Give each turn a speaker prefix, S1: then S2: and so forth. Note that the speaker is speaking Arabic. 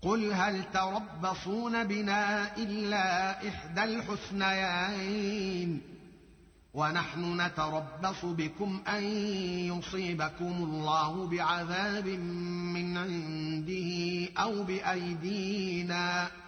S1: قل هل تربصون بنا إلا إحدى الحسنيين ونحن نتربص بكم أن يصيبكم الله بعذاب من عنده أو بأيدينا